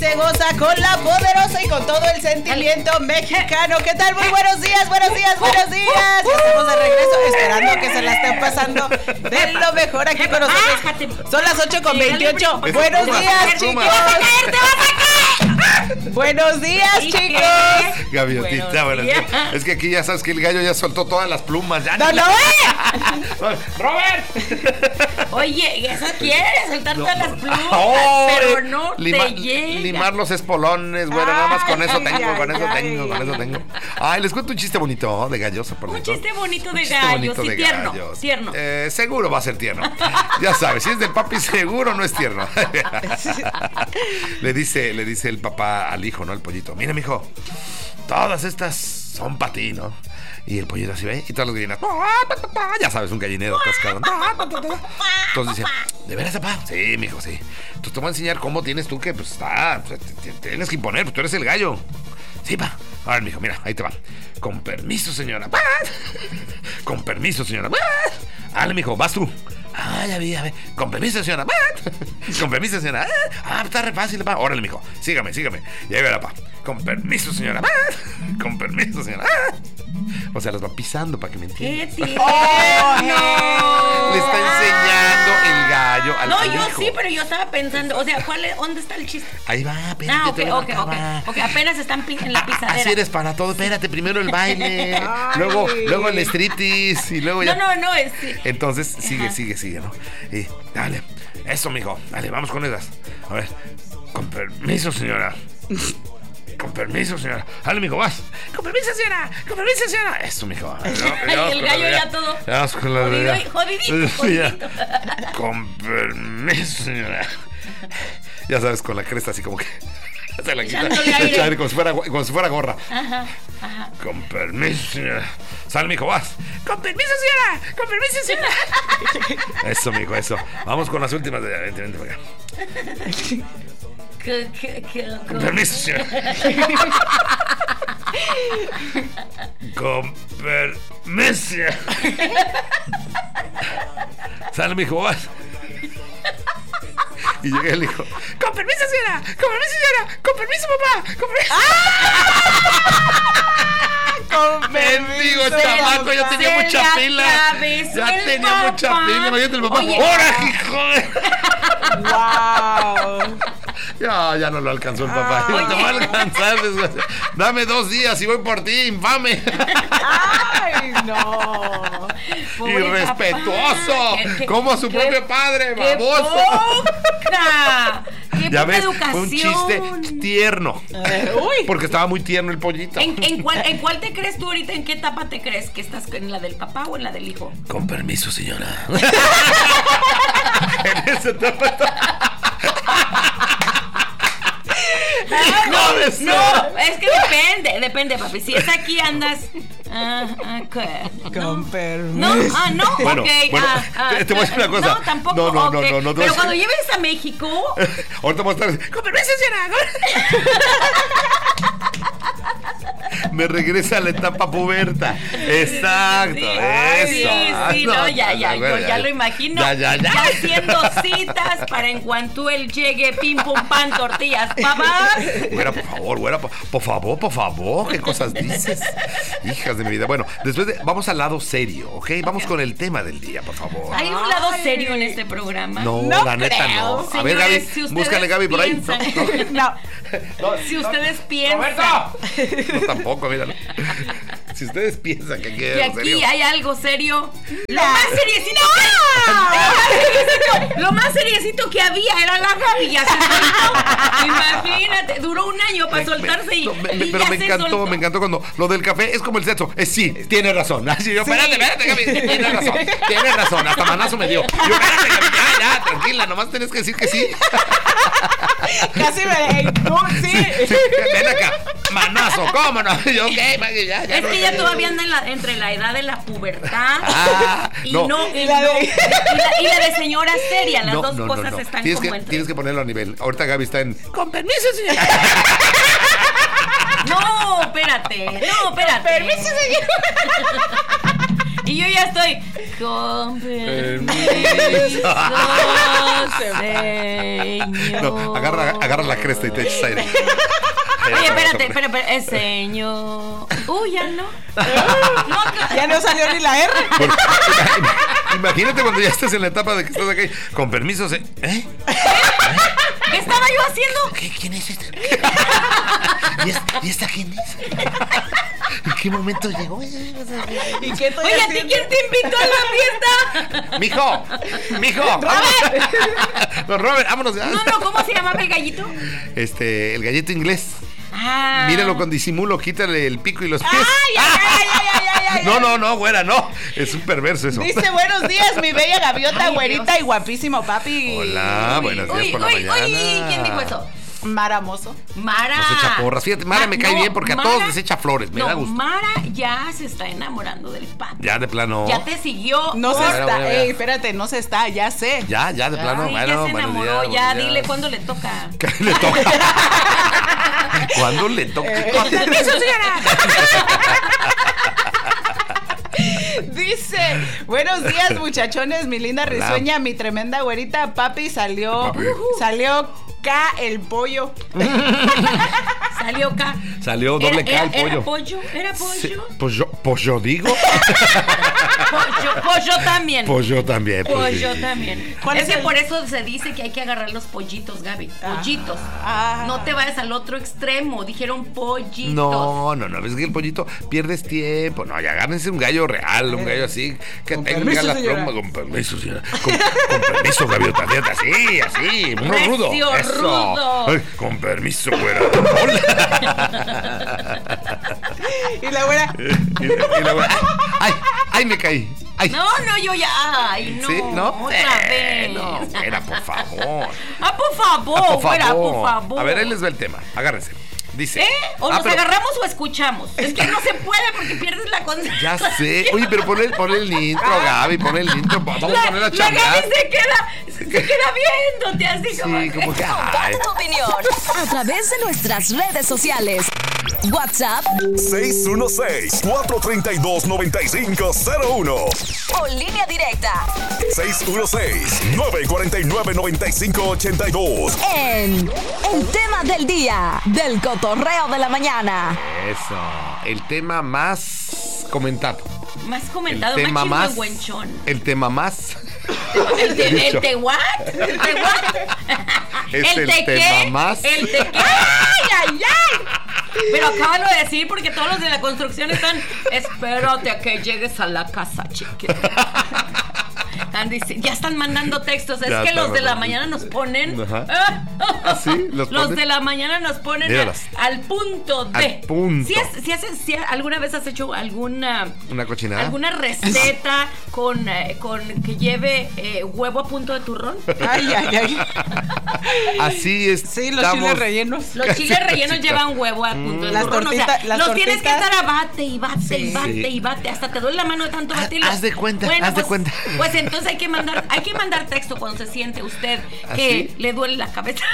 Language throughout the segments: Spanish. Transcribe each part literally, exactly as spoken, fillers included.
se goza con la poderosa y con todo el sentimiento mexicano. ¿Qué tal? Muy buenos días, buenos días, buenos días. Ya estamos de regreso, esperando que se la estén pasando de lo mejor aquí con nosotros. Son las ocho con veintiocho. Buenos días, chicos. Buenos días, chicos. Gaviotita, buenos días. Es que aquí ya sabes que el gallo ya soltó todas las plumas. Ya no, no, ¡Robert! Oye, eso quiere, soltar No, todas no. las plumas, Oh, pero eh, no lima- te llega. Limar los espolones, güey, nada más con eso Ay, tengo, ay, con eso ay. tengo, con eso tengo. Ay, les cuento un chiste bonito de gallos, por Un cierto. chiste bonito de Un chiste gallos, bonito sí, de tierno, gallos. tierno. Eh, seguro va a ser tierno. Ya sabes, si es del papi, seguro no es tierno. le dice, le dice el papá al hijo, ¿no? El pollito. Mira, mijo, todas estas son para ti, ¿no? Y el pollito así ve, y todas las gallinas. Ya sabes, un gallinero atascado. Entonces dice, ¿de veras, papá? Sí, mijo, sí. Entonces te voy a enseñar cómo tienes tú que, pues, está, pues, te, te- te tienes que imponer, pues tú eres el gallo. Sí, pa. A ver, mijo, mira, ahí te va. Con permiso, señora. Con permiso, señora. Dale, mijo, vas tú. Ah, ya vi, ya vi. Con permiso, señora. Con permiso, señora. Ah, está re fácil, pa. Órale, mijo. Sígame, sígame. Y ahí verá, pa. Con permiso, señora. Con permiso, señora. O sea, los va pisando para que me entiendan. ¡Qué tierno! Le está enseñando el gallo al No, yo hijo. sí, pero yo estaba pensando, o sea, ¿cuál es, ¿dónde está el chiste? Ahí va, espérate, Ah, ok, te lo ok, ok, acaba. ok, apenas están pi- en la pisadera. Así eres para todo. Espérate, primero el baile, Ay. luego, luego el striptease y luego ya. No, no, no, es sí. Entonces, sigue, Ajá. sigue, sigue, ¿no? Y dale, eso, mijo, dale, vamos con esas. A ver, con permiso, señora. Con permiso, señora. Dale, mijo, vas. Con permiso, señora. Con permiso, señora. Eso, mijo. Y el gallo ya todo Vamos con la jodido y- jodidito, Sí, ya. jodidito. Con permiso, señora. Ya sabes, con la cresta así como que se la quita. Echándole aire. Echándole como si fuera, como si fuera gorra. Ajá, ajá. Con permiso, señora. Sal, mijo, vas. Con permiso, señora. Con permiso, señora. Eso, mijo, eso. Vamos con las últimas. De... Vente, vente para acá. ¿Qué, qué, qué, Con qué? permiso, señora. Con permiso. Sal, mijo, vas. Y llega el hijo. Con permiso, señora. Con permiso, señora. Con permiso, papá. Con permiso. Con Mendigo permiso, chamaco, ya tenía Se mucha le pila. atravesó Ya el tenía mucha papá. pila. Imagínate el papá. Oye. ¡Hora, hijo de! Wow. Ya, ya no lo alcanzó el papá. Ay. No te va a alcanzar, desgraciado. Dame dos días y voy por ti, infame. Ay, no. Pobre Irrespetuoso. papá. ¿Qué- qué- Como a su qué- propio padre, ¡Qué baboso. poca! ¡Qué Ya poca ves, educación! fue un chiste tierno. Eh, uy. Porque estaba muy tierno el pollito. ¿En, en, cuál, ¿En cuál te crees tú ahorita? ¿En qué etapa te crees? ¿Que estás en la del papá o en la del hijo? Con permiso, señora. En esa etapa está. ¡Hijo de su- No, es que depende, depende, papi. Si es aquí andas. Ah, ah, ¿qué? Con permiso. No, ah, no, Bueno, ok. bueno, ah, ah, te- te voy a decir una cosa. No, tampoco. No, no, no, ok. no, no te voy a Pero decir- cuando lleves a México. Ahorita vamos a estar. ¡Con permiso, señora! Me regresa a la etapa puberta. Exacto, Sí, eso. sí, Ah, sí, no, ya, ya, bueno, yo ya lo imagino. Ya, ya, ya. haciendo citas para en cuanto él llegue, pim, pum, pan, tortillas, papás. Güera, por favor, güera, por, por favor, por favor, ¿qué cosas dices? Hijas de mi vida. Bueno, después de, vamos al lado serio, ¿ok? Vamos con el tema del día, por favor. ¿Hay un lado Ay. serio en este programa? No, No la neta creo. no. A ver, Señores, Gaby, si ustedes búscale Gaby por ahí. piensan- No, No. Si ustedes piensan no, tampoco, míralo. Si ustedes piensan que aquí que hay algo aquí serio. hay algo serio, lo más seriecito que, lo más seriecito, lo más seriecito que había era la Gaby, ya se soltó. Imagínate, duró un año para Me- me- soltarse y, no, me- me- y pero ya me se encantó, soltó. me encantó cuando lo del café es como el sexo. Es sí, tiene razón. Así yo, espérate, espérate, Gaby, tienes razón, tienes razón, hasta manazo me dio. Yo, espérate, Gaby, ya, ya, tranquila, nomás tienes que decir que sí. Casi me. No, sí. Sí, ven acá, manazo, ¿cómo no? Yo, ok, ya, ya. Es no, que ella todavía anda en la- entre la edad de la pubertad Ah, y no. no, y, Y la no- de- y la, y la de señora seria, las No, dos no, no, cosas no. están Tienes como que, entre. tienes que ponerlo a nivel. Ahorita Gaby está en. Con permiso, señora. No, espérate, no, espérate. Permiso, señor. Y yo ya estoy. Con permiso, señor. No, agarra, agarra la cresta y te echas aire. Oye, espérate, espérate, espérate. Eh, señor. Uy, ya no. no. Ya no salió ni la R. Porque, imagínate cuando ya estés en la etapa de que estás aquí. Con permiso, se, ¿eh? ¿Qué estaba yo haciendo? ¿Qué, ¿Quién es este? ¿Y esta, ¿Y esta quién es? ¿En qué momento llegó? ¿Y qué estoy Oye, ¿a ti haciendo? quién te invitó a la fiesta? Mijo, mijo. Robert. Don Robert, vámonos. No, no, ¿cómo se llamaba el gallito? Este, el gallito inglés. Ah. Míralo con disimulo, quítale el pico y los pies. Ay, ay, ay, ay, ay, ay, ay. No, no, no, güera, no. Es un perverso eso. Dice, buenos días, mi bella gaviota, Ay, güerita Dios. y guapísimo papi. Hola, buenos días Uy, por la uy, mañana. uy, ¿quién dijo eso? Maramoso. Mara. Nos echa porras. Fíjate, Mara Ma- me cae no, bien porque a Mara- todos les echa flores. Me no, da gusto. Mara ya se está enamorando del papi. Ya de plano. Ya te siguió. No se Bueno, está, bueno, bueno. ey, espérate, no se está, ya sé. Ya, ya de plano. Ay, bueno, ya se buenos enamoró. días, ya, buenos dile días. cuándo le toca. ¿Qué le toca? ¿Cuándo le toca? Con permiso, señora. Dice, buenos días muchachones, mi linda Hola. risueña, mi tremenda güerita, papi salió, Papi. salió K el pollo. Salió acá. Salió doble K Era- el pollo. ¿Era pollo? ¿Era pollo? Sí, pues yo, pues yo digo. Pollo, pollo también. Pues yo también. Pues Pollo sí. también. ¿Cuál es es que el- por eso se dice que hay que agarrar los pollitos, Gaby. Pollitos. Ah. No te vayas al otro extremo. Dijeron pollitos. No, no, no, ves que el pollito pierdes tiempo. No, ya agárrense un gallo real, un gallo así, que Con tenga permiso, la señora. pluma, con permiso, señora. Con, con permiso, gaviota, fíjate, así, así, uno Recio, rudo. Eso. rudo. Ay, con permiso, güera. Y la güera, y, y la güera, ay, ay, me caí. Ay. No, no, yo ya. Ay, no. ¿Sí? ¿No? Otra Eh, vez. No, güera, por favor. Ah, por favor, Ah, por fuera, favor. por favor. A ver, ahí les va el tema. Agárrense. Dice. ¿Eh? O Ah, nos pero- agarramos o escuchamos. Es que no se puede porque pierdes la concentración. Ya sé. Oye, pero ponle, ponle el intro, Gaby, ponle el intro. Vamos a La, poner a la chambear. Gaby se queda, se queda viéndote así como. Sí, como que. Ay. Comparte tu opinión a través de nuestras redes sociales. WhatsApp seis uno seis, cuatro tres dos, nueve cinco cero uno. o línea directa seis uno seis, nueve cuatro nueve, nueve cinco ocho dos. en El Tema del Día del Cotorreo de la Mañana. Eso. El tema más comentado. Más El comentado, tema más más. chingüengüenchón. El tema más. ¿El te, dicho. el te what? ¿El te what? Es el te tema qué? más. ¿El te qué? ¡Ay, ay, ay! Pero acábalo de decir porque todos los de la construcción están. Espérate a que llegues a la casa, chiquita. Están dici- ya están mandando textos. Es Ya que los está, de la ¿verdad? mañana nos ponen. Ajá. ¿Ah, sí? ¿Los Los ponen? de la mañana nos ponen a- Míralas. al punto de. Al punto. Si, es- si haces, si alguna vez has hecho alguna. ¿Una cochinada? ¿Alguna receta con, eh, con que lleve eh, huevo a punto de turrón? ay, ay, ay. Así es. Sí, los chiles rellenos. Los chiles rellenos llevan huevo a punto de Las turrón. tortita- o sea, las los tienes que tortitas. estar a bate y bate y Sí. bate Sí. y bate. Hasta te duele la mano de tanto Haz- batirlo. haz de cuenta, Bueno, haz de pues, cuenta. Pues entonces hay que mandar, hay que mandar texto cuando se siente usted que ¿Así? le duele la cabeza.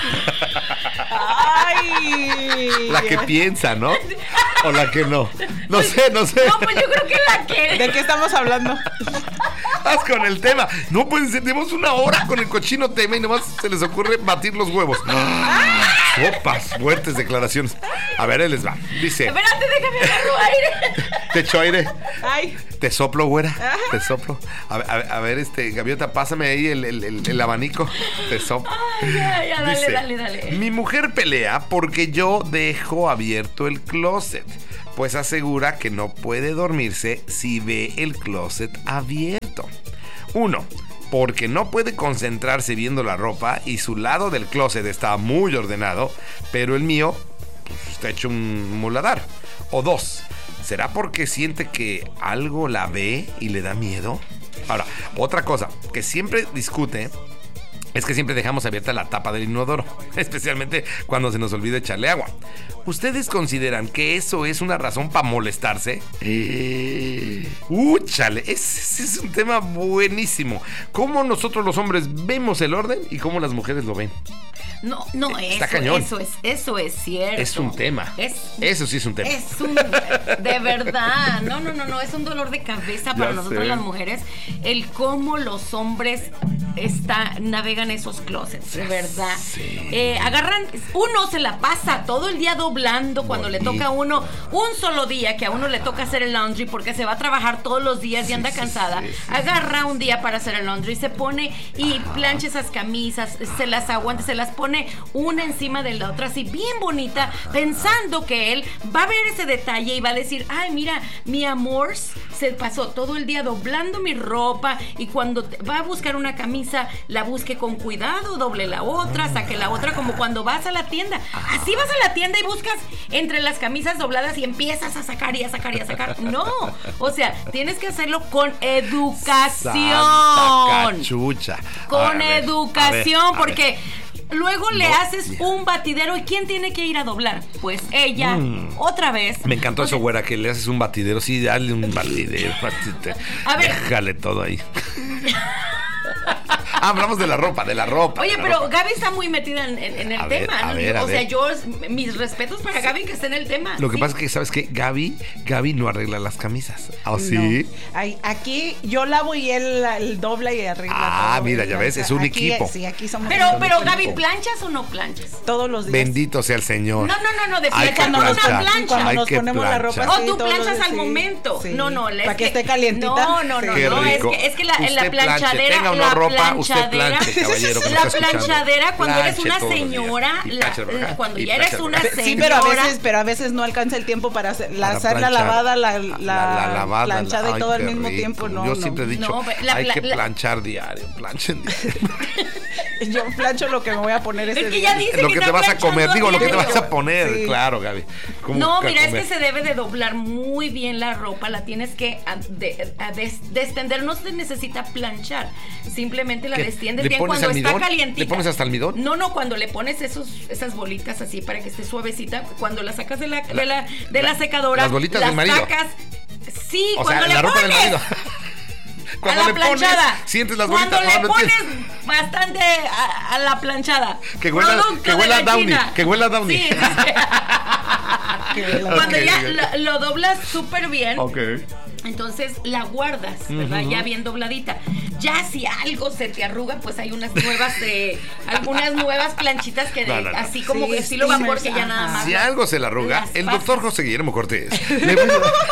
Ay. La que piensa, ¿no? O la que no. No sé, no sé. No, pues yo creo que la que. ¿De qué estamos hablando? Haz con el tema. No pueden ser, tenemos una hora con el cochino tema y nomás se les ocurre batir los huevos. Sopas, fuertes declaraciones. A ver, ahí les va. Dice, Espérate, déjame agarro aire. te echo aire. Ay. Te soplo, güera. Te soplo. A ver, a ver, a ver, este, Gaviota, pásame ahí el, el- el- el abanico. Te soplo. Ay, ya, ya, dale, Dice, dale, dale. mi mujer pelea porque yo dejo abierto el closet, pues asegura que no puede dormirse si ve el closet abierto. Uno, porque no puede concentrarse viendo la ropa y su lado del closet está muy ordenado, pero el mío pues, está hecho un muladar. O dos, ¿será porque siente que algo la ve y le da miedo? Ahora, otra cosa, que siempre discute es que siempre dejamos abierta la tapa del inodoro, especialmente cuando se nos olvida echarle agua. ¿Ustedes consideran que eso es una razón para molestarse? Eh, ¡Úchale! Ese es un tema buenísimo. ¿Cómo nosotros los hombres vemos el orden y cómo las mujeres lo ven? No, no, Está eso, cañón. eso es, eso es cierto. Es un tema. Es, Eso sí es un tema. Es un, de verdad, no, no, no, no, es un dolor de cabeza para Ya nosotros sé. las mujeres, el cómo los hombres está, navegan esos closets, de verdad. Sí. Eh, agarran, uno se la pasa todo el día doblando cuando le toca a uno, un solo día que a uno le toca hacer el laundry porque se va a trabajar todos los días y anda sí, cansada, sí, sí. agarra un día para hacer el laundry, se pone y plancha esas camisas, se las aguanta, se las pone una encima de la otra, así bien bonita, pensando que él va a ver ese detalle y va a decir, ay, mira, mi amor se pasó todo el día doblando mi ropa y cuando te- va a buscar una camisa, la busque con cuidado, doble la otra, saque la otra, como cuando vas a la tienda. Así vas a la tienda y buscas entre las camisas dobladas y empiezas a sacar y a sacar y a sacar. No, o sea, tienes que hacerlo con educación. Santa cachucha. Con A ver, educación, a ver, a porque ver. luego le No, haces ya. un batidero y ¿quién tiene que ir a doblar? Pues ella, otra vez. Me encantó O eso, sea, güera, que le haces un batidero. Sí, dale un batidero. A ver. Déjale todo ahí. Ah, hablamos de la ropa, de la ropa. Oye, de la pero ropa. Gaby está muy metida en, en- en el A ver, tema, a ¿no? ver, a O sea, ver. yo, mis respetos para Gaby que está en el tema. Lo que sí. pasa es que, ¿sabes qué? Gaby, Gaby no arregla las camisas. ¿Ah, sí? No. Ay, aquí yo lavo y él, él dobla y arregla. Ah, todo. mira, ya ves, es un Aquí, equipo. Sí, aquí somos Pero, un pero equipo. Gaby, ¿planchas o no planchas? Todos los días. Bendito sea el Señor. No, no, no, no, de Hay que plancha, no, no, planchar. plancha. Cuando Hay nos que ponemos la planchar. ropa. O sí, tú todos los planchas días, al sí, momento. sí. No, no, la- Para es que esté calientita. No, no, no, Sí. Qué no, es rico. que, es que la, Usted la planche, planchadera, tenga una la ropa, usted planchadera, planche, caballero, que me la está escuchando. planchadera cuando eres Planche una todos los días. señora, Y la- planche por acá, la- cuando y ya eres planche por una acá. señora. Sí, pero a veces, pero a veces no alcanza el tiempo para hacer, la, Para hacer la planchar. lavada, la, la, la lavada, planchada ay, y todo al qué mismo rico. tiempo. No, Yo no. siempre he dicho, No, la- hay la- que la- planchar diario, planchen diario. Yo plancho lo que me voy a poner ese Es que día. ya dice Lo que que te está vas a planchando comer, digo, lo que te diario. vas a poner, Sí. claro, Gaby. ¿Cómo No, que a mira, es comer? que se debe de doblar muy bien la ropa, la tienes que a- de- a des- destender, no se necesita planchar, simplemente la ¿Qué? destiendes ¿Le bien pones cuando almidón? está calientita. ¿Le pones hasta almidón? No, no, cuando le pones esos, esas bolitas así para que esté suavecita, cuando la sacas de la, de la, de la la- secadora, las bolitas las del marido. sacas, sí, O cuando sea, le la ropa pones del marido. a Cuando la le pones, planchada, sientes las cuando bolitas. le no, no pones entiendo. bastante a, a la planchada, Que huela- producto que de huela la Downy, China. que huela Downy. Sí, sí, sí. Cuando Ok, ya ok. lo, lo doblas súper bien, Ok. entonces la guardas, ¿verdad? Ya bien dobladita. Ya si algo se te arruga, pues hay unas nuevas, eh, algunas nuevas planchitas que de- No, no, no. así como Sí, que estilo vapor steamers, que ya nada ajá. más. Si las- algo se le arruga, las el pasas. doctor José Guillermo Cortés. le voy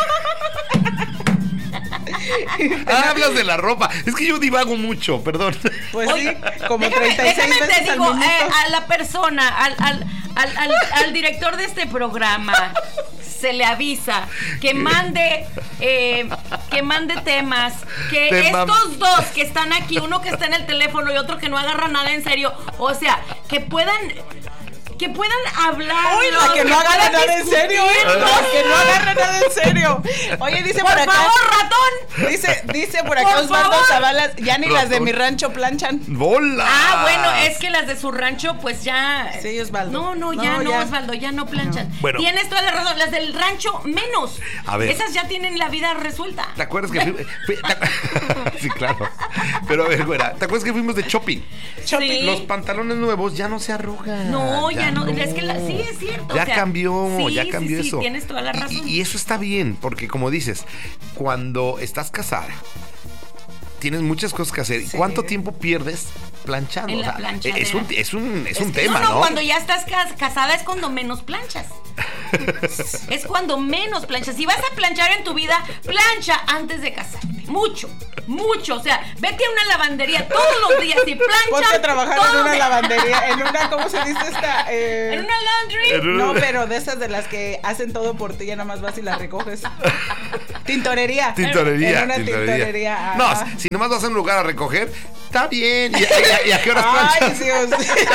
a- Ah, hablas de la ropa. Es que yo divago mucho, perdón. Pues sí, como Déjame, treinta y seis déjame te veces al digo, minuto. eh, a la persona, al, al, al, al, al director de este programa, se le avisa que mande, eh, que mande temas, que Te mam- estos dos que están aquí, uno que está en el teléfono y otro que no agarra nada en serio, o sea, que puedan... Que puedan hablar. Uy, la que no agarra nada en serio, ¿eh? La que no agarra nada en serio. Oye, dice por, Por acá. favor, ratón. Dice, dice por acá Por Osvaldo favor. Zavala, ya ni las de Ratón. mi rancho planchan. ¡Bola! Ah, bueno, es que las de su rancho, pues ya. Sí, Osvaldo. No, no, No, ya no, ya. Osvaldo, ya no planchan. Bueno. Tienes toda la razón. Las del rancho, menos. A ver. Esas ya tienen la vida resuelta. ¿Te acuerdas que fui- fui- te acu- Sí, claro. Pero a ver, güera, ¿te acuerdas que fuimos de shopping? Sí. Los pantalones nuevos ya no se arrugan. No, ya no, es que la- sí, es cierto, Ya o sea, cambió, sí, ya sí, cambió sí, eso. tienes toda la Y- razón. Y, eso está bien, porque como dices, cuando estás casada, tienes muchas cosas que hacer. ¿Y Sí. cuánto tiempo pierdes planchando? En la O sea, planchadera. es un, es un, es un que tema, no, ¿no? no, cuando ya estás cas- casada es cuando menos planchas. Es cuando menos planchas. Si vas a planchar en tu vida, plancha antes de casarte. Mucho, mucho. O sea, vete a una lavandería todos los días y plancha. Ponte a trabajar todo en una de- lavandería, en una, ¿cómo se dice esta? Eh, En una laundry. En una- No, pero de esas de las que hacen todo por ti, ya nada más vas y las recoges. Tintorería. Tintorería. En una tintorería. tintorería, No, ajá. si nomás vas a un lugar a recoger, está bien. ¿Y, a- y a qué horas Ay, planchas? Dios.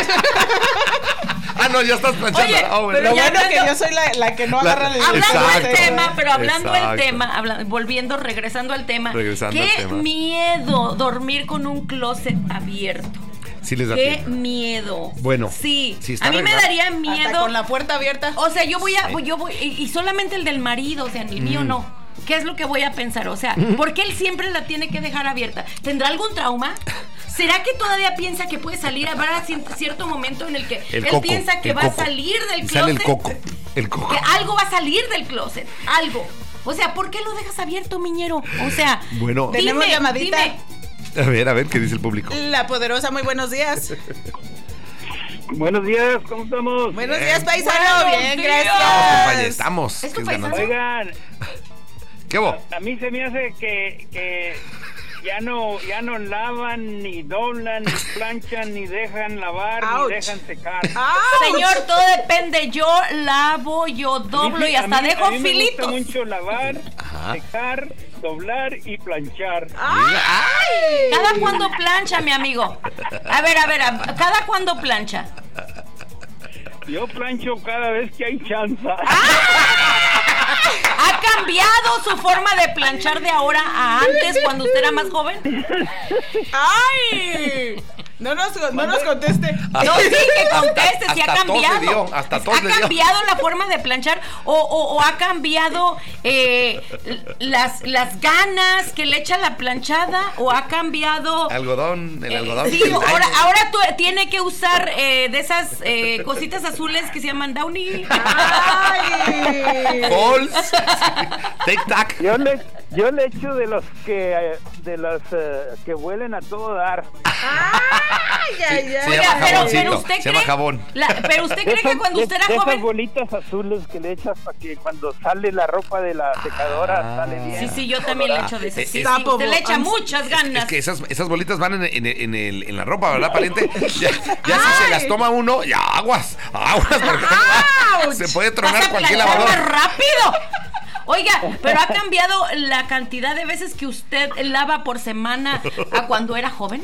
Ah, no, ya estás planchando. Oye, Ah, bueno. Lo ya bueno hablando- que yo soy la, la que no La- agarra el Hablando Exacto. del tema, pero hablando Exacto. del tema, habla- volviendo, regresando al tema. Regresando qué al tema. miedo dormir con un closet abierto. Sí les da Qué tiempo. miedo. Bueno, Sí. sí está a mí me arreglado. daría Hasta miedo. con la puerta abierta. O sea, yo voy a, yo voy, y, y solamente el del marido, o sea, el mío no. ¿Qué es lo que voy a pensar? O sea, ¿por qué él siempre la tiene que dejar abierta? ¿Tendrá algún trauma? ¿Será que todavía piensa que puede salir? Habrá cier- cierto momento en el que El él coco, piensa que el va a coco. salir del Y closet. sale el coco. El coco. Que algo va a salir del closet. Algo. O sea, ¿por qué lo dejas abierto, miñero? O sea, Bueno. Tenemos dime, llamadita. dime. A ver, a ver qué dice el público. La poderosa, muy buenos días. Buenos días, ¿cómo estamos? Buenos Bien. días, paisano. Buenos Bien, días. Estamos, compañe, gracias. estamos. ¿Es tu ¿Qué paisano? ganancia? Oigan, ¿Qué hubo? a mí se me hace que, que ya no ya no lavan, ni doblan, ni planchan, ni dejan lavar, Ouch. ni dejan secar. ¡Auch! Señor, todo depende. Yo lavo, yo doblo y A hasta mí- dejo a mí me filitos. gusta mucho lavar, Ajá. secar, doblar y planchar. ¡Ay! ¿Cada cuándo plancha, mi amigo? A ver, a ver, a- ¿cada cuándo plancha? Yo plancho cada vez que hay chance. ¿Ha cambiado su forma de planchar de ahora a antes cuando usted era más joven? ¡Ay! No nos, no nos conteste. No, sí, que conteste si ha Hasta tos le cambiado. dio, hasta tos ¿Ha le dio. cambiado la forma de planchar o, o- o ha cambiado eh, las, las ganas que le echa la planchada o ha cambiado... Algodón, el Eh, algodón. sí, ahora, ahora tú tiene que usar eh, de esas eh, cositas azules que se llaman Downy. ¡Ay! Balls. Tic tac. Yo le yo le echo de los que eh, de los eh, que huelen a todo dar. ¡Ay, ay, Sí, ay! se Oiga, llama pero, jaboncito, pero usted se cree, llama jabón. la- pero usted cree que Esas- cuando usted de- era de esas joven... bolitas azules que le echas para que cuando sale la ropa de la secadora Ah. sale bien. Sí, sí, yo también le echo de eso. Eh, Sí, eh, sí, usted le echa Tapo- muchas ganas. Es que esas, esas bolitas van en, en, en el, en la ropa, ¿verdad, pariente? Ya, ya si se las toma uno, ya aguas, aguas, porque ¡Auch! se puede Vas tronar a cualquier planchar lavador. más rápido. Oiga, pero ha cambiado la cantidad de veces que usted lava por semana a cuando era joven.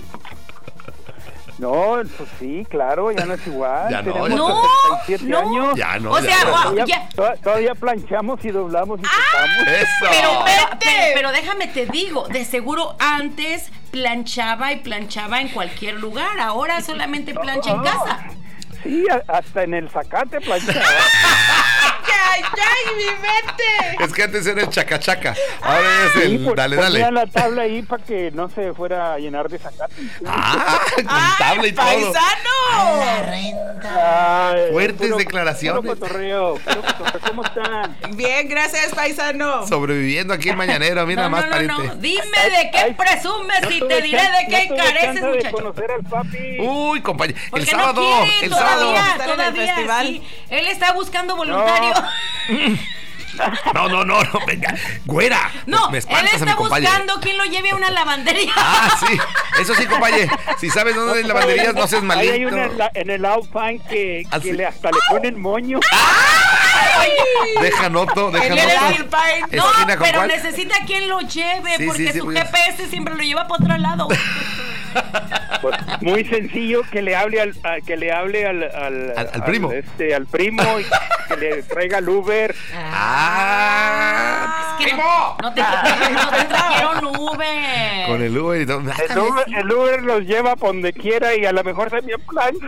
No, pues sí, claro, ya no es igual. Ya no, Tenemos ya No, setenta y siete no. años. Ya no, O ya sea, no. o- Todavía, ya. to- todavía planchamos y doblamos y secamos. Eso. Pero, pero, Vete. pero- pero déjame te digo, de seguro antes planchaba y planchaba en cualquier lugar, ahora solamente plancha en casa. Sí, a- hasta en el zacate planchaba. ¡Ay, ay, mi mente! Es que antes era el chacachaca, ahora es Sí, el pues, dale, ponía dale. la tabla ahí para que no se fuera a llenar de zacate. Ah, con ¡Ay, tabla y todo. paisano! Ay, Fuertes puro- declaraciones. puro cotorreo, puro cotorreo. ¿Cómo están? Bien, gracias, paisano. Sobreviviendo aquí en Mañanero, mira No, más, no, no, no. pariente. Dime de qué Ay, presumes no y tuve te diré chan- de qué no tuve careces, chance de muchacho. conocer al papi. Uy, compañero, el Porque sábado, no quiere el todavía, sábado. Estar en el todavía, festival. sí. Él está buscando voluntario. No, no, no, no, venga, güera. No, me él espantas a mi está compañero. buscando quien lo lleve a una lavandería. Ah, sí, eso sí, compañero. Si sabes dónde hay lavanderías, no seas Ahí malito. hay una en, la- en el Outfine que, Ah, que sí. le, hasta le ponen moño. Deja noto, deja En el noto. Alpine. No, Esquina con pero cuál. necesita quien lo lleve, Sí, porque sí, sí, su porque- G P S siempre lo lleva para otro lado. Pues, muy sencillo que le hable al, a- que le hable al al, Al- al primo. este al primo y que le traiga el Uber. Ah, Es que no, no te, no te trajeron Uber. con el Uber y todo. El Uber, el Uber los lleva por donde quiera y a lo mejor también plancha.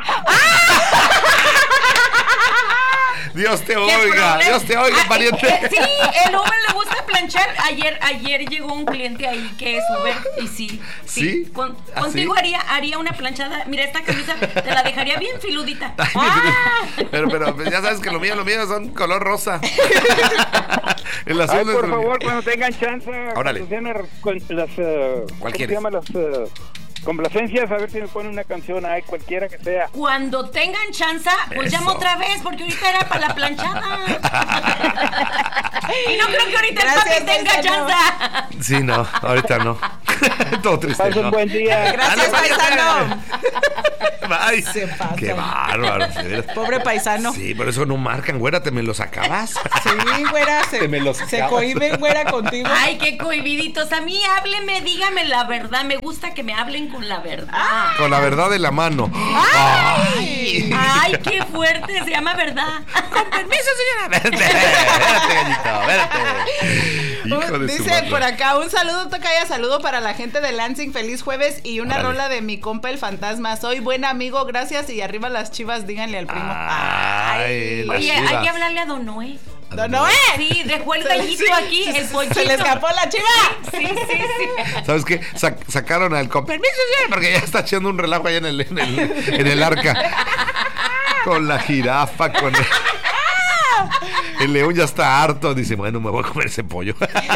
Dios te ¿Qué oiga, problema? Dios te oiga, Ah, pariente. eh, sí, el Uber le gusta planchar. Ayer, ayer llegó un cliente ahí que es Uber y sí, sí. ¿Sí? Con- ¿Ah, contigo sí? haría, haría una planchada. Mira, esta camisa te la dejaría bien filudita. Ay, Ah. Pero, pero pues, ya sabes que lo mío, lo mío son color rosa. El Ay, azul es por lo- favor, cuando tengan chance, Órale. cuando sean las, con- las eh, ¿Cuál ¿cómo se quieres? llama? Las eh, complacencias, a ver si me ponen una canción, ay, cualquiera que sea. Cuando tengan chance, pues Eso. llamo otra vez, porque ahorita era para la planchada. Y no creo que ahorita Gracias, el papi tenga paisano. chance. Sí, no, ahorita no. Todo triste. Pasen ¿no? buen día. Gracias, Dale, paisano. Ay, Se pasa. qué bárbaro. de veras. Pobre paisano. Sí, por eso no marcan, güera, te me los acabas. Sí, güera, se, Te me los se acabas. cohiben, güera, contigo. Ay, qué cohibiditos. A mí hábleme, dígame la verdad. Me gusta que me hablen con la verdad. Con la verdad de la mano. Ay. Ay, qué fuerte. Se llama verdad. Con permiso, señora. Vete, espérate, gallito, espérate. Hijo de su Dice madre. por acá, un saludo, Tocaya, saludo para la gente de Lansing, feliz jueves y una Órale. rola de mi compa el fantasma. Soy buen amigo, gracias y arriba las chivas, díganle al primo. Ay, las Oye, chivas. hay que hablarle a Don Noé. ¡Don Noé! Sí, dejó el Se- gallito sí, aquí, sí, el sí, pollito. Se le escapó la chiva. Sí, sí, sí. ¿Sabes qué? Sac- sacaron al con permiso, señor, porque ya está echando un relajo allá en el, en el, en el arca. Con la jirafa, con el... El león ya está harto. Dice, bueno, me voy a comer ese pollo.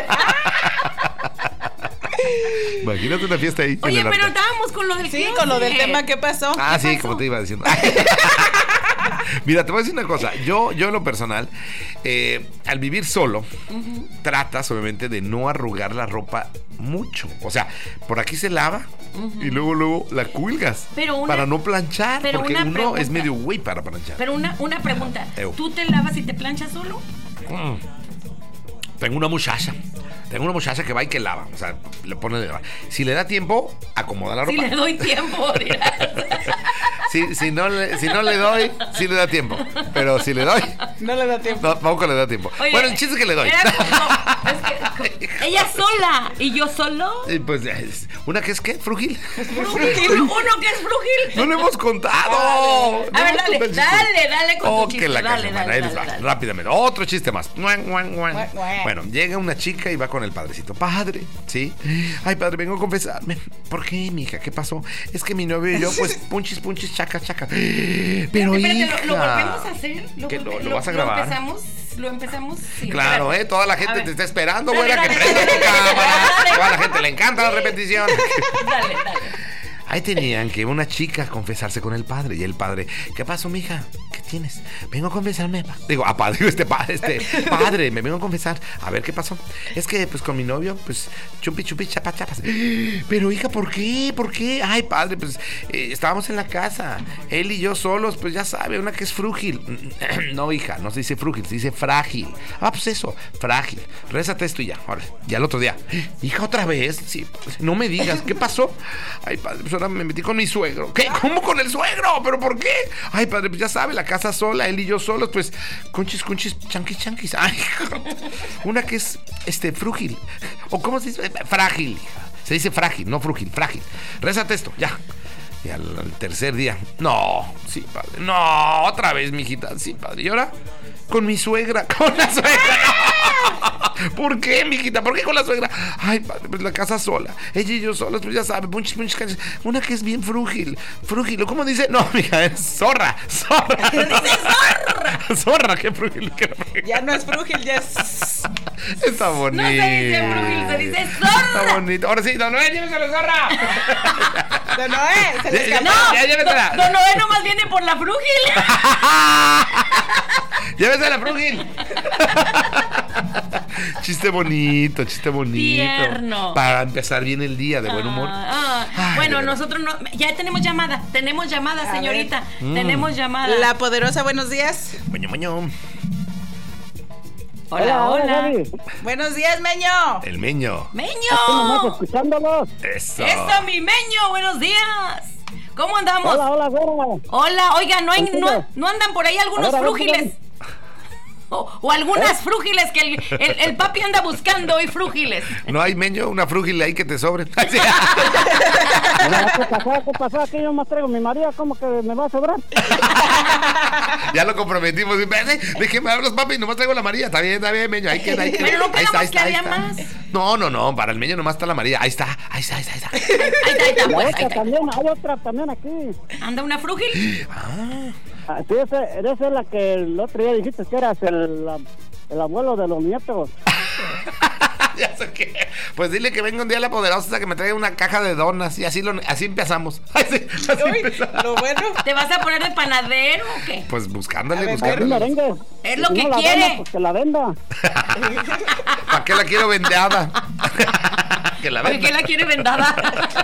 Imagínate una fiesta ahí. en Oye, el pero arca. estábamos con lo del Sí, con lo del closet. tema, ¿qué pasó? Ah, ¿Qué sí, pasó? como te iba diciendo. Mira, te voy a decir una cosa. Yo, yo en lo personal, eh, al vivir solo, tratas obviamente de no arrugar la ropa mucho. O sea, por aquí se lava y luego, luego la cuelgas. Pero una- para no planchar. pero Porque una uno pregunta. es medio güey para planchar. Pero una, una pregunta. Ew. ¿Tú te lavas y te planchas solo? Mm. Tengo una muchacha. Tengo una muchacha que va y que lava. O sea, le pone. Si le da tiempo, acomoda la ropa. Si le doy tiempo, dirás. Si, si, no le, si no le doy, sí le da tiempo. Pero si le doy, No le da tiempo. no, tampoco le da tiempo. Oye, bueno, el chiste es que le doy. era como- es que- ella sola y yo solo. Y pues, es- ¿una que es qué? ¿Frugil? Frugil, uno que es frugil. No lo hemos contado. A ver, dale, No hemos contado el chiste. dale, dale con Oh, tu que chiste. la Dale, canción. dale, Bueno, ahí les dale, va, dale. rápidamente. Otro chiste más. Guan, guan, guan. Guan, guan. Bueno, llega una chica y va con el padrecito. Padre, ¿sí? Ay, padre, vengo a confesarme. ¿Por qué, mija? ¿Qué pasó? Es que mi novio y yo, pues, punchis, punchis, chaca, chaca. Pero, Espérate, hija. ¿lo, lo volvemos a hacer? ¿Lo, ¿Qué, lo- volve- lo vas a grabar? ¿Lo empezamos? ¿Lo empezamos? Sí, Claro, espérate. ¿eh? Toda la A gente ver. te está esperando, Dale, güera, que dale, prenda tu dale, cámara. dale. Toda la gente le encanta la repetición. Dale, dale. Ahí tenían que una chica confesarse con el padre. Y el padre, ¿qué pasó, mija? ¿Qué tienes? Vengo a confesarme. pa-". Digo, a padre, este padre, este padre, me vengo a confesar. A ver qué pasó. Es que, pues, con mi novio, pues, chupi, chupi, chapa, chapas. Pero, hija, ¿por qué? ¿Por qué? Ay, padre, pues, eh, estábamos en la casa. Él y yo solos, pues, ya sabe, una que es frúgil. No, hija, no se dice frúgil, se dice frágil. Ah, pues eso, frágil. Rézate esto y ya. Órale. Ya el otro día. Hija, otra vez. Sí, pues, no me digas, ¿qué pasó? Ay, padre, pues ahora me metí con mi suegro. ¿Qué? ¿Cómo con el suegro? ¿Pero por qué? Ay, padre, pues ya sabe, la casa sola, él y yo solos, pues, conchis, conchis, chanquis, chanquis. Ay, una que es, este, frúgil. ¿O cómo se dice? Frágil, hija. Se dice frágil, no frúgil, frágil. Rézate esto, ya. Y al, al tercer día, no, sí, padre, no, otra vez, mijita, sí, padre. ¿Y ahora? Con mi suegra, con la suegra. No. ¿Por qué, mijita? ¿Por qué con la suegra? Ay, padre, pues la casa sola. Ella y yo solas, pues ya sabe, punches, punches, punches. Una que es bien frúgil, frúgil. ¿Cómo dice? No, mija, es zorra, zorra. Dice zorra. Zorra, qué frúgil, qué frúgil. Ya no es frúgil, ya es. Está bonito. No se dice frúgil, se dice zorra. Está bonito. Ahora sí, don Noé, lléveselo, zorra. Don Noé, se le Ya, escapó. No, ya, llévesela. Don Don Noé nomás viene por la frúgil. Llévesela, frúgil. Chiste bonito, chiste bonito. Tierno. Para empezar bien el día de buen humor. Ah, ah. Ay, bueno, de veras. nosotros no. Ya tenemos llamada. Tenemos llamada, A señorita. Mm. Tenemos llamada. La poderosa, buenos días. Moño, moño. Hola, hola. Gaby. Buenos días, Meño. El meño. Nomás ¡Meño! escuchándolos. Eso. ¡Eso, mi Meño! ¡Buenos días! ¿Cómo andamos? Hola, hola, güera. Hola, oiga, ¿no, hay, no, Contigo. no andan por ahí algunos A ver, a ver, frúgiles? O, o algunas frúgiles que el, el- el papi anda buscando hoy frúgiles. No hay meño, una frúgil ahí que te sobre. Ay, sí. Mira, ¿qué pasó? ¿Qué pasó? Aquí yo más traigo mi María, ¿cómo que me va a sobrar? Ya lo comprometimos. ¿De qué me hablas, papi? Nomás traigo la María. Está bien, está bien, meño. Ahí queda, ahí queda. Pero no Ahí está, quedamos ahí que está, ahí había está. más. No, no, no. Para el meño nomás está la María. Ahí está, ahí está, ahí está. Ahí está. Ahí está, ahí está, La pues, ahí otra está. también, hay otra también aquí. ¿Anda una frúgil? Ah, sí, ese- esa es la que el otro día dijiste que eras el, la- el abuelo de los nietos. Ya sé qué. Pues dile que venga un día la poderosa que me traiga una caja de donas y así lo, así empezamos. Ay, sí, así Uy, empezamos. lo bueno. ¿Te vas a poner de panadero o qué? Pues buscándole, A ver, Aquí buscándole. merengue. Es lo Si que no la quiere. venda, pues que la venda. ¿Para qué la quiero vendeada? Que la ¿Por venda. qué la quiere vendada?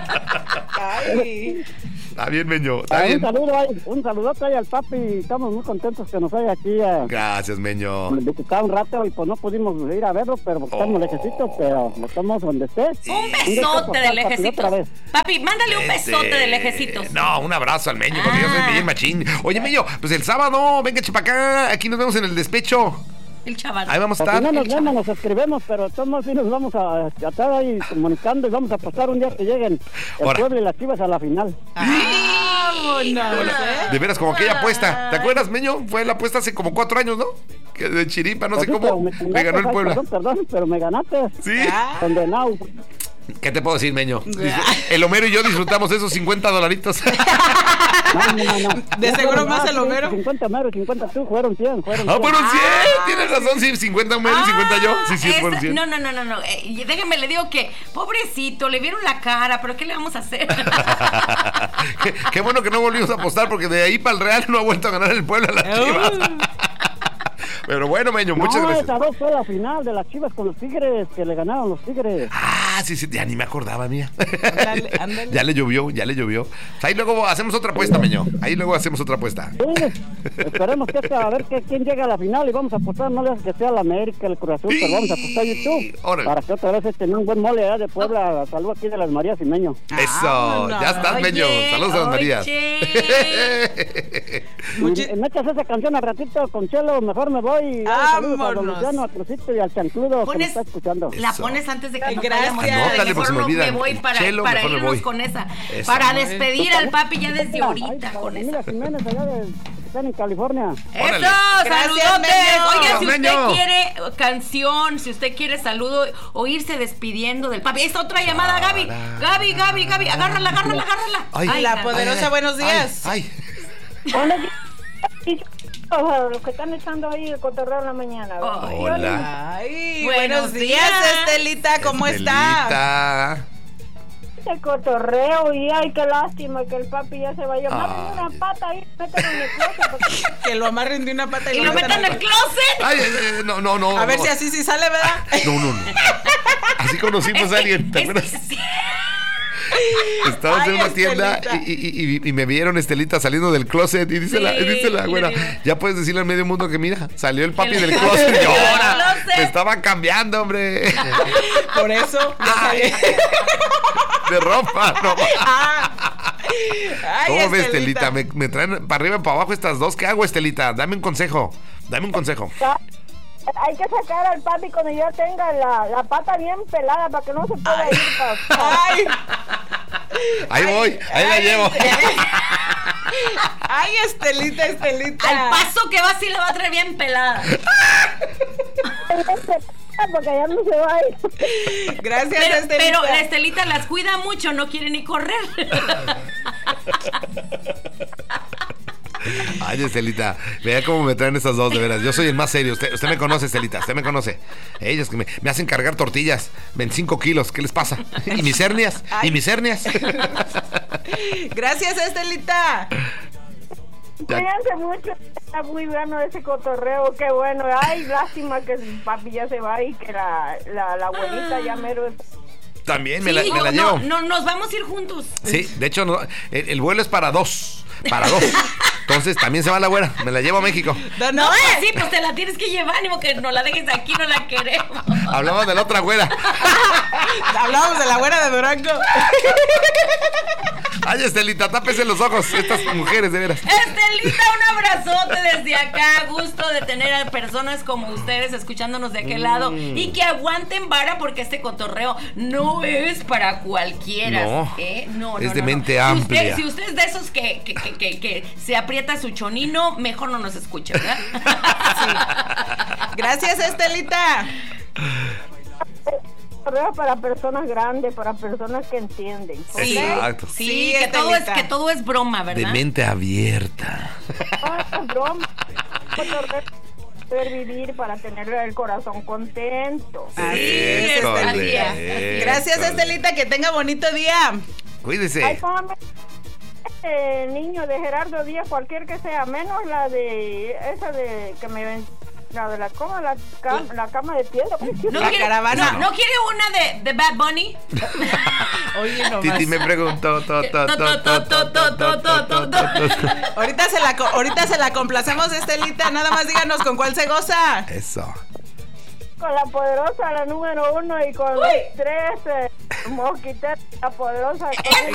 Ay. Está bien, meño. Está Ah, un bien. saludo ahí, un saludote ahí al papi. Estamos muy contentos que nos haya aquí a Gracias, meño. visitar un rato y pues no pudimos ir a verlo, pero porque estamos Oh. lejecitos, pero lo estamos donde esté. Un día que besote pasar, de papi, lejecitos. otra vez. Papi, mándale un Este, besote de lejecitos. No, un abrazo al meño, porque yo soy Ah. bien machín. Oye, meño, pues el sábado, venga, chepacá. Aquí nos vemos en el despecho. el chaval. Ahí vamos a Porque estar. no nos vemos, nos escribemos, pero todos sí nos vamos a, a estar ahí comunicando y vamos a apostar un día que lleguen el Ahora. Puebla y las Chivas a la final. Vámonos, ¿eh? De veras, como aquella apuesta. ¿Te acuerdas, Meño? Fue la apuesta hace como cuatro años, ¿no? Que de chiripa, no Pues sé sí, pero cómo. me Me chingaste, ganó el ay, Puebla. Perdón, perdón, pero me ganaste. Sí. Ah. Condenado. ¿Qué te puedo decir, Meño? El Homero y yo disfrutamos esos cincuenta dolaritos. No, no, no, no. De No seguro fueron más más, el sí, Homero. cincuenta Homero, cincuenta tú, fueron cien, fueron Ah, cien. fueron cien. Tienes razón, sí, cincuenta Homero y cincuenta yo. Sí, sí, Esa- fueron cien. No, no, no, no, no. Eh, y déjeme, le digo que, pobrecito, le vieron la cara, pero ¿qué le vamos a hacer? qué, qué bueno que no volvimos a apostar porque de ahí para el Real no ha vuelto a ganar el Puebla a las Chivas. Pero bueno, Meño, muchas No, gracias. esa dos fue la final de las Chivas con los Tigres, que le ganaron los Tigres. Ah, sí, sí, ya ni me acordaba, mía. Ándale, ándale. Ya le llovió, ya le llovió. Pues ahí luego hacemos otra apuesta, Meño. Ahí luego hacemos otra apuesta. Sí, esperemos que esta, a ver que, quién llega a la final y vamos a apostar, no le hace que sea la América, el Cruz Azul, Sí. pero vamos a apostar YouTube. Órale. Para que otra vez estén un buen mole ¿eh? de Puebla. Salud aquí de las Marías y Meño. Eso, Vámonos. ya estás, Meño. Oye, Saludos a las Marías. oye. Muchi- Y, y me echas esa canción al ratito con Chelo, mejor me voy. Y dale saludos a don Vámonos. Luciano, a Crucito y al Chancludo que me Pones- está escuchando. La Eso. pones antes de que nos Gracias. vayamos. Anótale, Mejor porque se me no olvida. me voy para, Chelo, para mejor me irnos voy. con esa. Eso. Para despedir al papi ya desde Ahí, ahorita para con Emilia esa. Jiménez allá de, que están en California. Órale. ¡Eso! Gracias, ¡Saludotes! Meño. Oiga, si usted Meño. quiere canción, si usted quiere saludo o irse despidiendo del papi. Esta otra llamada, Gaby. Gaby, Gaby, Gaby. Agárrala, agárrala, agárrala. Ay. La Gaby. poderosa, buenos días. Ay, Buenos días, los que están echando ahí el cotorreo en la mañana. ¿verdad? Ay. hola. Ay, Buenos buenos días, días. Estelita, ¿cómo está? Estelita. El cotorreo y ay, qué lástima que el papi ya se vaya. Ay. Mátenme una pata ahí, mételo en el closet. porque- Que lo amarren de una pata y, Y lo metan en el closet. Ay, eh, eh, no, no, no. A ver no. si así sí sale, ¿verdad? No, no, no. Así conocimos a alguien, ¿te Es- acuerdas? sí. Estábamos Ay, en una tienda Estelita. y, y- y- y me vieron Estelita saliendo del closet y dice, Sí, la, dice la le güera, digo. ya puedes decirle al medio mundo que mira, salió el papi El- del closet y del ahora closet. te estaba cambiando, hombre, Por eso. Ay. de ropa, no. Ah. Ay, ¿Cómo ves, Estelita? Estelita? Me, me traen para arriba y para abajo estas dos. ¿Qué hago, Estelita? Dame un consejo. Dame un consejo. Hay que sacar al papi cuando ya tenga la, la pata bien pelada para que no se pueda Ay. ir para. Ay, Ahí voy, ahí la ay, llevo. Estelita. Ay, Estelita, Estelita. Al paso que va, sí la va a traer bien pelada. Porque ya no se va a ir. Gracias, Pero, Estelita. pero la Estelita las cuida mucho, no quiere ni correr. Ay, Estelita, vea cómo me traen estas dos, de veras. Yo soy el más serio. Usted, usted me conoce, Estelita, usted me conoce. Ellos que me, me hacen cargar tortillas, veinticinco kilos, ¿qué les pasa? ¿Y mis hernias? ¿Y mis hernias? Gracias, Estelita. Cuídense mucho, está muy bueno ese cotorreo, qué bueno. Ay, lástima que el papi ya se va y que la, la, la abuelita ya mero. También me Sí, la, me la no, llevo. no, nos vamos a ir juntos. Sí, de hecho, no, el, el vuelo es para dos. Para dos. Entonces también se va la güera. Me la llevo a México. No, No, no, pues sí, pues te la tienes que llevar, ni modo que no la dejes aquí, no la queremos. Hablamos de la otra güera. hablábamos de la güera de Durango. Ay, Estelita, tápese los ojos. Estas mujeres, de veras. Estelita, un abrazote desde acá. Gusto de tener a personas como ustedes escuchándonos de aquel lado y que aguanten vara porque este cotorreo no es para cualquiera. No, ¿eh? no, no, es de no, mente no. Si amplia. usted, si usted es de esos que, que, que, que, que se aprieta su chonino, mejor no nos escuche, ¿verdad? Gracias, Estelita. Cotorreo para personas grandes, para personas que entienden. ¿ok? Sí, Exacto. sí, Sí, que, todo es, Estelita. que todo es broma, De ¿verdad? mente abierta. No, es broma. Cotorreo poder vivir para tener el corazón contento. Así es, École, Estelita. école. Gracias, Estelita, que tenga bonito día. Ay, Cuídese. póngame este niño de Gerardo Díaz, cualquier que sea, menos la de esa de que me ven, la de la cama, la, cam- la cama de piedra. ¿No La quiere, caravana. no, ¿no quiere una de, de Bad Bunny? Oye, nomás. Titi me preguntó. to, to, to, to, to, to, to, to, to, to. Ahorita se la co- ahorita se la complacemos, Estelita. Nada más díganos con cuál se goza. Eso. Con la poderosa, la número uno, y con los tres eh, mosquiteros, la poderosa. ¡Eso!